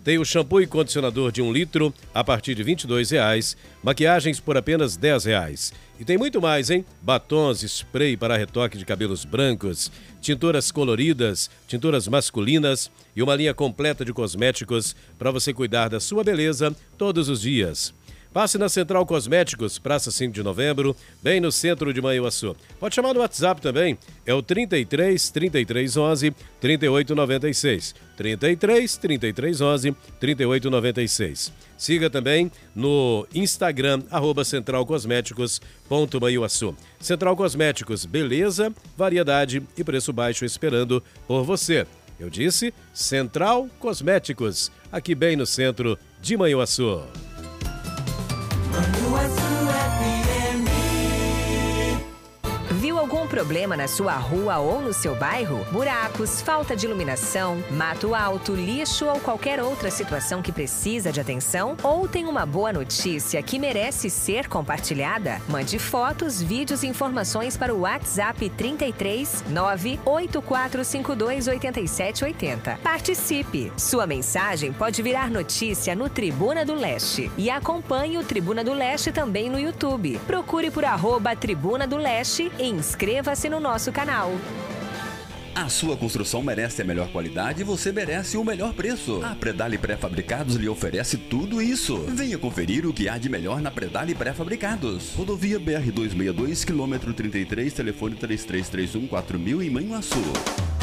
Tem o shampoo e condicionador de 1 litro a partir de R$ 22,00. Maquiagens por apenas R$ 10,00. E tem muito mais, hein? Batons, spray para retoque de cabelos brancos, tinturas coloridas, tinturas masculinas e uma linha completa de cosméticos para você cuidar da sua beleza todos os dias. Passe na Central Cosméticos, Praça 5 de Novembro, bem no centro de Manhuaçu. Pode chamar no WhatsApp também, é o 33 33 11 38 96. 33 33 11 38 96. Siga também no Instagram, @centralcosméticos.manhuaçu. Central Cosméticos, beleza, variedade e preço baixo esperando por você. Eu disse Central Cosméticos, aqui bem no centro de Manhuaçu. Viu algum problema na sua rua ou no seu bairro? Buracos, falta de iluminação, mato alto, lixo ou qualquer outra situação que precisa de atenção? Ou tem uma boa notícia que merece ser compartilhada? Mande fotos, vídeos e informações para o WhatsApp 33 98452 8780. Participe! Sua mensagem pode virar notícia no Tribuna do Leste. E acompanhe o Tribuna do Leste também no YouTube. Procure por @Tribuna do Leste e inscreva-se no nosso canal. A sua construção merece a melhor qualidade e você merece o melhor preço. A Predale Pré-Fabricados lhe oferece tudo isso. Venha conferir o que há de melhor na Predale Pré-Fabricados. Rodovia BR-262, quilômetro 33, telefone 3331 4000 em Manhuaçu.